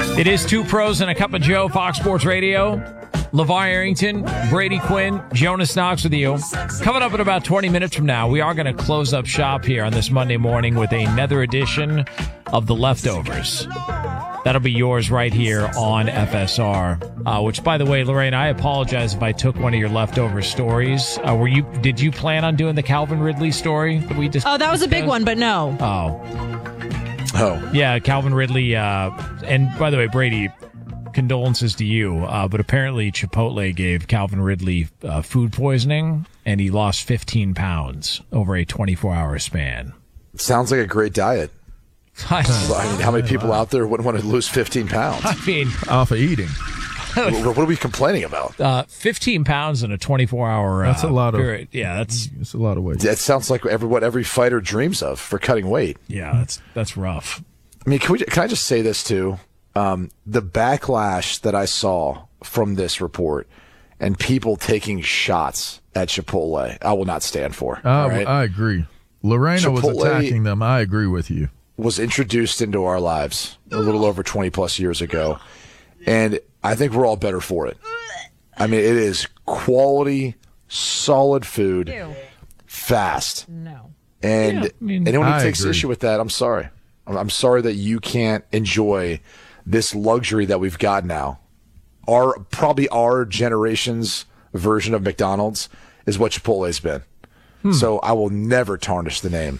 It is Two Pros and a Cup of Joe, Fox Sports Radio. LeVar Arrington, Brady Quinn, Jonas Knox with you. Coming up in about 20 minutes from now, we are going to close up shop here on this Monday morning with another edition of The Leftovers. That'll be yours right here on FSR. Which, by the way, Lorraine, I apologize if I took one of your leftover stories. Did you plan on doing the Calvin Ridley story that we just? Oh, that was a big one, but no. Oh, yeah, Calvin Ridley. And by the way, Brady, condolences to you. But apparently, Chipotle gave Calvin Ridley food poisoning, and he lost 15 pounds over a 24-hour span. Sounds like a great diet. I mean, how many people out there wouldn't want to lose 15 pounds? I mean, off of eating. What are we complaining about? 15 pounds in a 24-hour That's a lot period. Yeah, it's a lot of weight. That sounds like what every fighter dreams of for cutting weight. Yeah, that's rough. I mean, can I just say this too? The backlash that I saw from this report and people taking shots at Chipotle, I will not stand for. Right? I agree. Lorena was attacking them. I agree with you. Was introduced into our lives a little over 20 plus years ago, and I think we're all better for it. I mean, it is quality, solid food, fast. No. And anyone who takes issue with that, I'm sorry. I'm sorry that you can't enjoy this luxury that we've got now. Probably our generation's version of McDonald's is what Chipotle's been. So I will never tarnish the name